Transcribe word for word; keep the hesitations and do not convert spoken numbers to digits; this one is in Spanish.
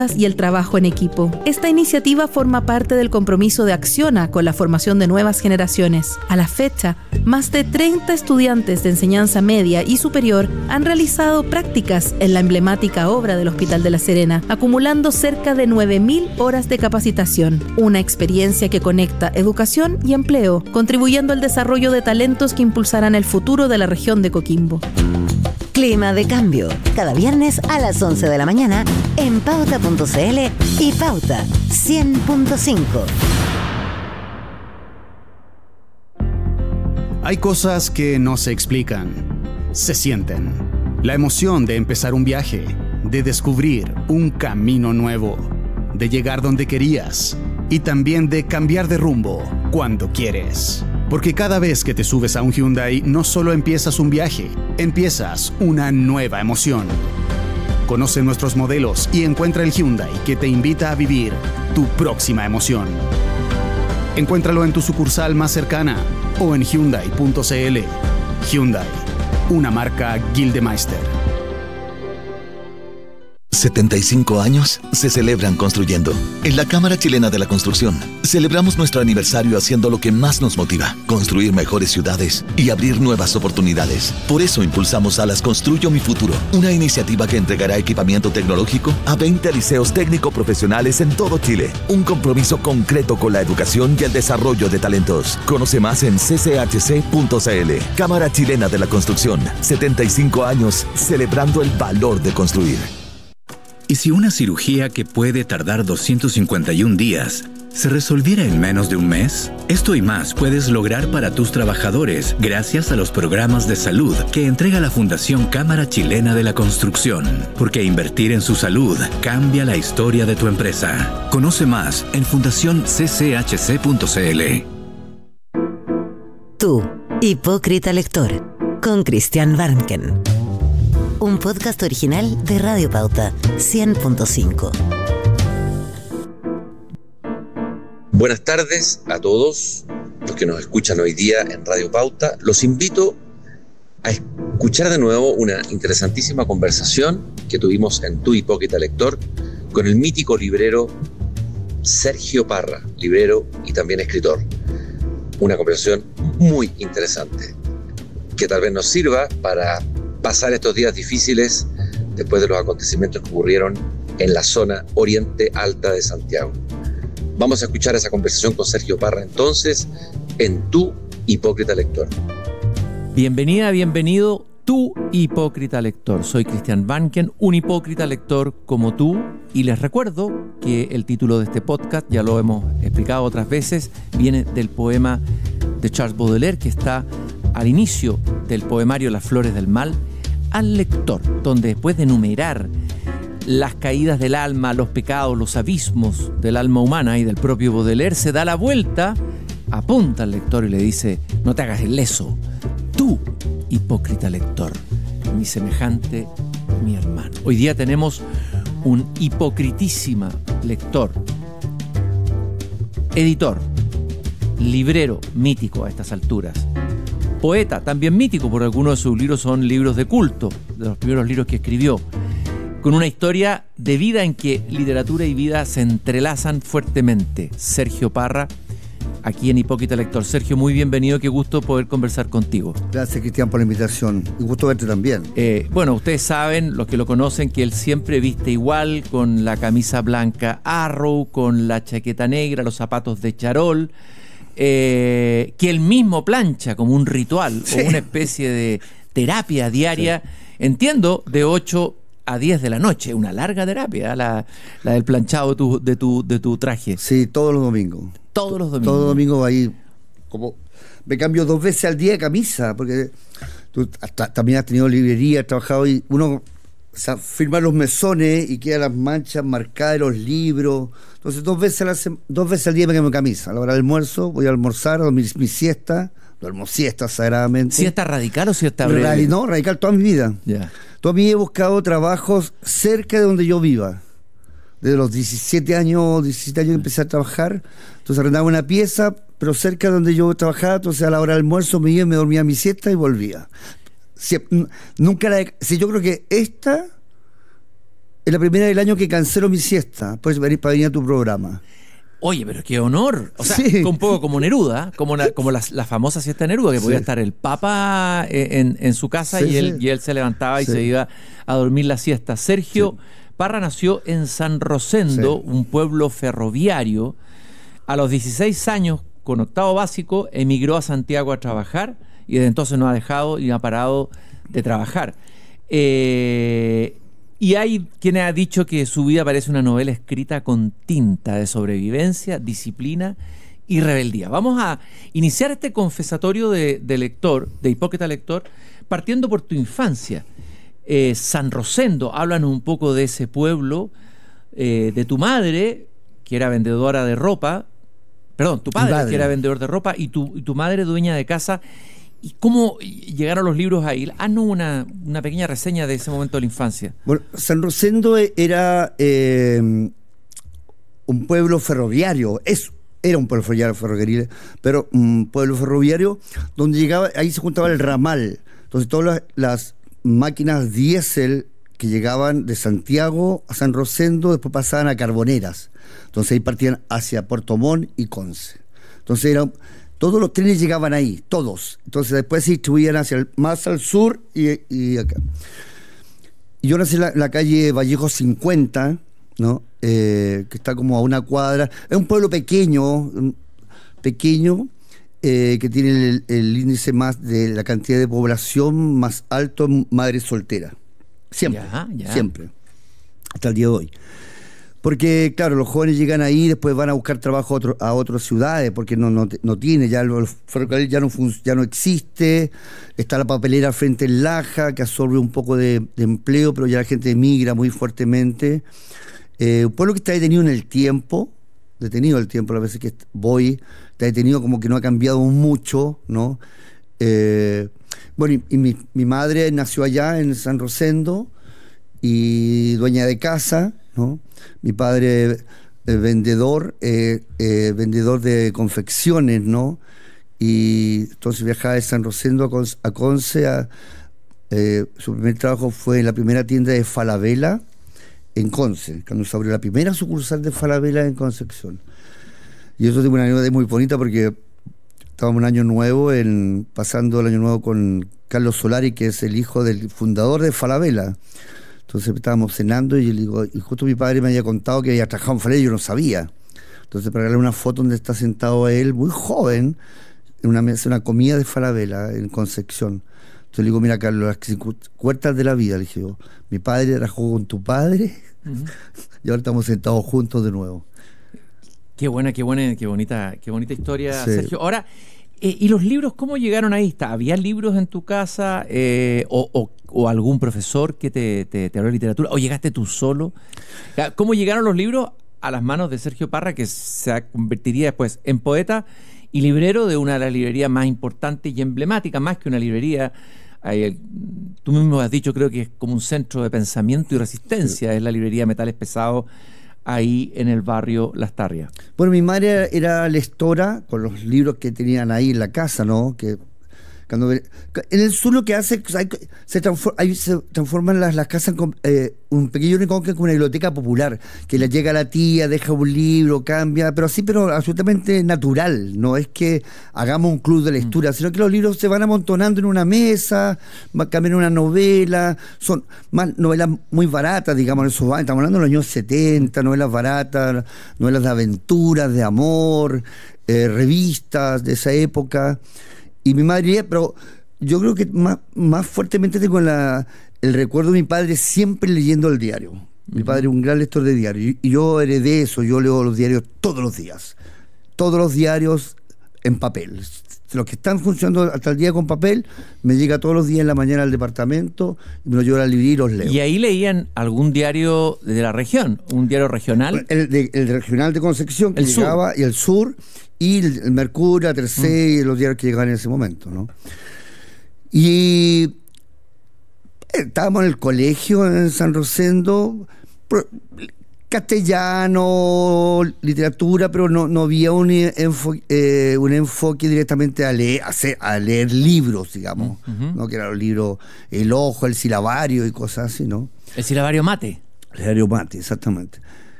y el trabajo en equipo. Esta iniciativa forma parte del compromiso de Acciona con la formación de nuevas generaciones. A la fecha, más de treinta estudiantes de enseñanza media y superior han realizado prácticas en la emblemática obra del Hospital de La Serena, acumulando cerca de nueve mil horas de capacitación. Una experiencia que conecta educación y empleo, contribuyendo al desarrollo de talentos que impulsarán el futuro de la región de Coquimbo. Clima de Cambio, cada viernes a las once de la mañana en pauta punto c l y Pauta cien punto cinco. Hay cosas que no se explican, se sienten. La emoción de empezar un viaje, de descubrir un camino nuevo, de llegar donde querías y también de cambiar de rumbo cuando quieres. Porque cada vez que te subes a un Hyundai, no solo empiezas un viaje, empiezas una nueva emoción. Conoce nuestros modelos y encuentra el Hyundai que te invita a vivir tu próxima emoción. Encuéntralo en tu sucursal más cercana o en hyundai punto c l. Hyundai, una marca Gildemeister. setenta y cinco años se celebran construyendo. En la Cámara Chilena de la Construcción celebramos nuestro aniversario haciendo lo que más nos motiva: construir mejores ciudades y abrir nuevas oportunidades. Por eso impulsamos Salas Construyo Mi Futuro, una iniciativa que entregará equipamiento tecnológico a veinte liceos técnico-profesionales en todo Chile. Un compromiso concreto con la educación y el desarrollo de talentos. Conoce más en c c h c punto c l. Cámara Chilena de la Construcción. setenta y cinco años celebrando el valor de construir. ¿Y si una cirugía que puede tardar doscientos cincuenta y un días se resolviera en menos de un mes? Esto y más puedes lograr para tus trabajadores gracias a los programas de salud que entrega la Fundación Cámara Chilena de la Construcción. Porque invertir en su salud cambia la historia de tu empresa. Conoce más en fundación c c h c punto c l. Tú, hipócrita lector, con Cristian Warnken. Un podcast original de Radio Pauta cien punto cinco. Buenas tardes a todos los que nos escuchan hoy día en Radio Pauta. Los invito a escuchar de nuevo una interesantísima conversación que tuvimos en Tu Hipócrita Lector con el mítico librero Sergio Parra, librero y también escritor. Una conversación muy interesante que tal vez nos sirva para pasar estos días difíciles después de los acontecimientos que ocurrieron en la zona oriente alta de Santiago. Vamos a escuchar esa conversación con Sergio Parra entonces en Tu Hipócrita Lector. Bienvenida, bienvenido, Tu Hipócrita Lector. Soy Cristian Warnken, un hipócrita lector como tú, y les recuerdo que el título de este podcast, ya lo hemos explicado otras veces, viene del poema de Charles Baudelaire que está al inicio del poemario Las Flores del Mal al lector, donde después de enumerar las caídas del alma, los pecados, los abismos del alma humana y del propio Baudelaire, se da la vuelta, apunta al lector y le dice: no te hagas el leso, tú, hipócrita lector, mi semejante, mi hermano. Hoy día tenemos un hipocritísima lector, editor, librero mítico a estas alturas, poeta, también mítico, porque algunos de sus libros son libros de culto, de los primeros libros que escribió, con una historia de vida en que literatura y vida se entrelazan fuertemente. Sergio Parra, aquí en Hipócrita Lector. Sergio, muy bienvenido, qué gusto poder conversar contigo. Gracias, Cristian, por la invitación. Y gusto verte también. Eh, bueno, ustedes saben, los que lo conocen, que él siempre viste igual, con la camisa blanca Arrow, con la chaqueta negra, los zapatos de charol, Eh, que él mismo plancha como un ritual, sí, o una especie de terapia diaria, sí. Entiendo, de ocho a diez de la noche, una larga terapia, la, la del planchado de tu, de, tu, de tu traje. Sí, todos los domingos. Todos los domingos. Todos los domingos ahí, como me cambio dos veces al día de camisa, porque tú hasta, también has tenido librería, has trabajado y uno, o sea, firma los mesones y quedan las manchas marcadas de los libros. Entonces dos veces, a la sem- dos veces al día me cambio camisa. A la hora del almuerzo voy a almorzar, a dormir mi siesta. Duermo siesta sagradamente. ¿Siesta radical o siesta breve? Radi- no, radical toda mi vida. Yeah. Toda mi vida he buscado trabajos cerca de donde yo viva. Desde los diecisiete años, diecisiete años empecé a trabajar. Entonces arrendaba una pieza, pero cerca de donde yo trabajaba. Entonces a la hora del almuerzo me iba, me dormía mi siesta y volvía. Si, nunca la... Si yo creo que esta... es la primera del año que cancelo mi siesta, pues venir para venir a tu programa. Oye, pero qué honor. O sea, Sí. un poco como Neruda, como, la, como la, la famosa siesta de Neruda, que Sí. podía estar el Papa en, en su casa Sí, y, él, sí. y él se levantaba y Sí. se iba a dormir la siesta. Sergio Parra nació en San Rosendo, Sí. un pueblo ferroviario. A los dieciséis años, con octavo básico, emigró a Santiago a trabajar y desde entonces no ha dejado y no ha parado de trabajar. Eh, y hay quien ha dicho que su vida parece una novela escrita con tinta de sobrevivencia, disciplina y rebeldía. Vamos a iniciar este confesatorio de, de lector, de hipócrita lector, partiendo por tu infancia. Eh, San Rosendo, háblanos un poco de ese pueblo, eh, de tu madre, que era vendedora de ropa, perdón, tu padre, padre. que era vendedor de ropa, y tu, y tu madre dueña de casa. ¿Y cómo llegaron los libros ahí? Haznos una, una pequeña reseña de ese momento de la infancia. Bueno, San Rosendo era eh, un pueblo ferroviario, es, era un pueblo ferroviario, ferrocarril, pero un pueblo ferroviario donde llegaba, ahí se juntaba el ramal. Entonces todas las, las máquinas diésel que llegaban de Santiago a San Rosendo después pasaban a Carboneras. Entonces ahí partían hacia Puerto Montt y Conce. Entonces era, todos los trenes llegaban ahí, todos. Entonces después se distribuían hacia el, más al sur y, y acá. Y yo nací en la, la calle Vallejo cincuenta, ¿no? Eh, que está como a una cuadra. Es un pueblo pequeño, pequeño, eh, que tiene el, el índice más de la cantidad de población más alto en madres solteras. Siempre, Ya, ya. siempre. Hasta el día de hoy. Porque, claro, los jóvenes llegan ahí, después van a buscar trabajo a, otro, a otras ciudades, porque no, no, no tiene, ya el ferrocarril ya no, fun, ya no existe, está la papelera frente en Laja, que absorbe un poco de, de empleo, pero ya la gente migra muy fuertemente. Eh, un pueblo que está detenido en el tiempo, detenido en el tiempo, las veces que voy, está detenido como que no ha cambiado mucho, ¿no? Eh, bueno, y, y mi, mi madre nació allá en San Rosendo, y dueña de casa, ¿no? Mi padre eh, vendedor, eh, eh, vendedor de confecciones, ¿no? Y entonces viajaba de San Rosendo a Conce. A Conce a, eh, su primer trabajo fue en la primera tienda de Falabella en Conce, cuando se abrió la primera sucursal de Falabella en Concepción. Y eso tiene una anécdota muy bonita porque estábamos un año nuevo, en, pasando el año nuevo con Carlos Solari, que es el hijo del fundador de Falabella. Entonces estábamos cenando y yo le digo, y justo mi padre me había contado que había trabajado en Falabella y yo no sabía. Entonces para darle una foto donde está sentado él, muy joven, en una mesa, una comida de Falabella en Concepción. Entonces le digo, mira Carlos, las puertas de la vida, le dije yo, mi padre trabajó con tu padre, uh-huh. Y ahora estamos sentados juntos de nuevo. Qué buena, qué buena, qué bonita, qué bonita historia, Sí. Sergio. Ahora, eh, ¿y los libros cómo llegaron ahí? ¿Había libros en tu casa eh, o, o, o algún profesor que te, te, te habló de literatura? ¿O llegaste tú solo? ¿Cómo llegaron los libros a las manos de Sergio Parra, que se convertiría después en poeta y librero de una de las librerías más importantes y emblemáticas, más que una librería? Hay, tú mismo has dicho, creo que es como un centro de pensamiento y resistencia, sí. Es la librería Metales Pesados, ahí en el barrio Las Tarrias. Bueno, mi madre era, era lectora con los libros que tenían ahí en la casa, ¿no? Que cuando en el sur lo que hace hay, se, transform, ahí se transforman las, las casas en eh, un pequeño rincón que es como una biblioteca popular, que le llega a la tía, deja un libro, cambia, pero así, pero absolutamente natural. No es que hagamos un club de lectura, mm. sino que los libros se van amontonando en una mesa, cambian una novela, son más novelas muy baratas, digamos, en esos años, estamos hablando de los años setenta, novelas baratas, novelas de aventuras, de amor, eh, revistas de esa época. Y mi madre, pero yo creo que más, más fuertemente tengo la, el recuerdo de mi padre siempre leyendo el diario. Mi padre es un gran lector de diarios. Y yo heredé eso, yo leo los diarios todos los días. Todos los diarios en papel. Los que están funcionando hasta el día con papel, me llega todos los días en la mañana al departamento, y me lo llevo a la librería y los leo. ¿Y ahí leían algún diario de la región? ¿Un diario regional? El, de, el regional de Concepción, que el llegaba, sur. y el sur, y el, el Mercurio, la Tercera, mm. y los diarios que llegaban en ese momento, ¿no? Y estábamos en el colegio en San Rosendo, castellano, literatura, pero no, no había un, enfo, eh, un enfoque directamente a leer, a, hacer, a leer libros, digamos, uh-huh. ¿no? Que eran los libros, el ojo, el silabario y cosas así, ¿no? ¿El silabario mate? El diario Mati, exactamente.